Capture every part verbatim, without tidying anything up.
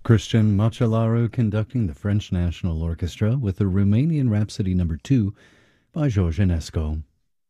Christian Macellaro conducting the French National Orchestra with the Romanian Rhapsody Number two by George Enesco.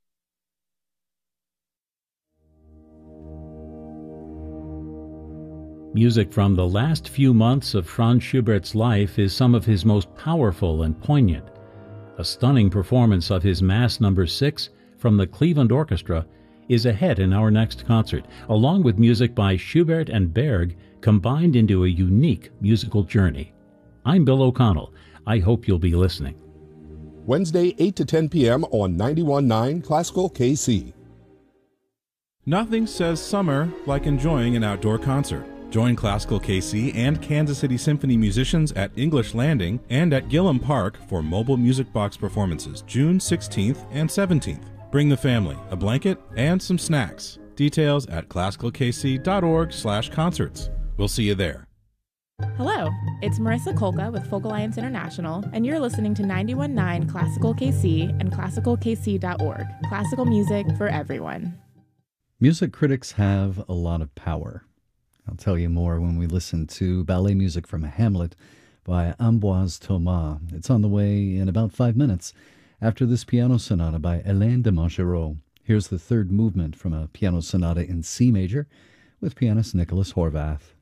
Music from the last few months of Franz Schubert's life is some of his most powerful and poignant. A stunning performance of his Mass Number six from the Cleveland Orchestra is ahead in our next concert, along with music by Schubert and Berg combined into a unique musical journey. I'm Bill O'Connell. I hope you'll be listening. Wednesday, eight to ten p.m. on ninety-one point nine Classical K C. Nothing says summer like enjoying an outdoor concert. Join Classical K C and Kansas City Symphony musicians at English Landing and at Gillum Park for mobile music box performances June sixteenth and seventeenth. Bring the family, a blanket, and some snacks. Details at classical k c dot org slash concerts. We'll see you there. Hello, it's Marissa Kolka with Folk Alliance International, and you're listening to ninety-one point nine Classical K C and classical k c dot org. Classical music for everyone. Music critics have a lot of power. I'll tell you more when we listen to ballet music from Hamlet by Ambroise Thomas. It's on the way in about five minutes after this piano sonata by Hélène de Mongereau. Here's the third movement from a piano sonata in C major with pianist Nicholas Horvath.